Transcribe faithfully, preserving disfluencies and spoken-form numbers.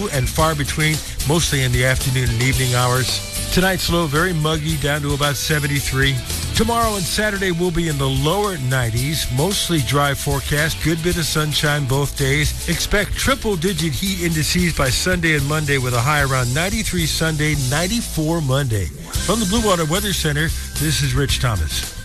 few and far between, mostly in the afternoon and evening hours. Tonight's low, very muggy, down to about seventy-three. Tomorrow and Saturday will be in the lower nineties, mostly dry forecast, good bit of sunshine both days. Expect triple-digit heat indices by Sunday and Monday with a high around ninety-three Sunday, ninety-four Monday. From the Blue Water Weather Center, this is Rich Thomas.